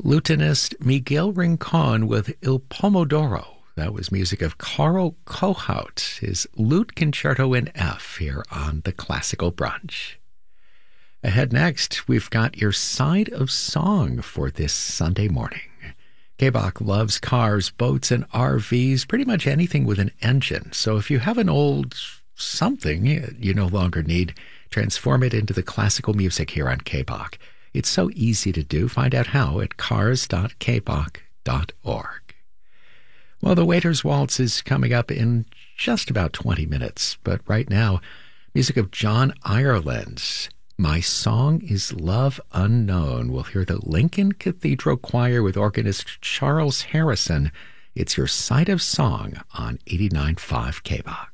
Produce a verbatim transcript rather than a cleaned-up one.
Lutenist Miguel Rincon with Il Pomodoro. That was music of Carl Kohaut, his Lute Concerto in F here on the Classical Brunch. Ahead next, we've got your side of song for this Sunday morning. K B O C loves cars, boats, and R Vs, pretty much anything with an engine. So if you have an old something you no longer need, transform it into the classical music here on K B O C. It's so easy to do. Find out how at cars dot k b o c dot org. Well, the Waiter's Waltz is coming up in just about twenty minutes, but right now, music of John Ireland. My Song is Love Unknown. We'll hear the Lincoln Cathedral Choir with organist Charles Harrison. It's your side of song on eighty-nine point five K B O C.